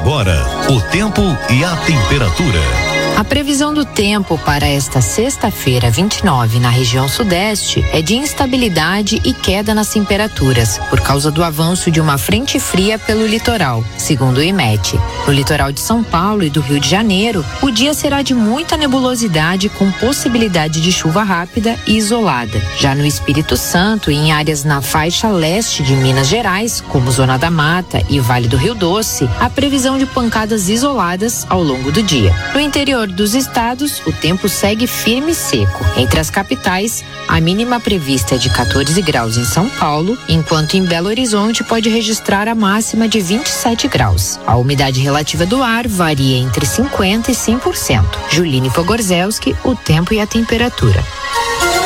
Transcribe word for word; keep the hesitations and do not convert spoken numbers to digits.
agora, o tempo e a temperatura. A previsão do tempo para esta sexta-feira, vinte e nove, na região sudeste, é de instabilidade e queda nas temperaturas, por causa do avanço de uma frente fria pelo litoral, segundo o IMET. No litoral de São Paulo e do Rio de Janeiro, o dia será de muita nebulosidade com possibilidade de chuva rápida e isolada. Já no Espírito Santo e em áreas na faixa leste de Minas Gerais, como Zona da Mata e Vale do Rio Doce, há previsão de pancadas isoladas ao longo do dia. No interior dos estados, o tempo segue firme e seco. Entre as capitais, a mínima prevista é de quatorze graus em São Paulo, enquanto em Belo Horizonte pode registrar a máxima de vinte e sete graus. A umidade relativa do ar varia entre cinquenta e cem por cento. Juline Pogorzelski, o tempo e a temperatura.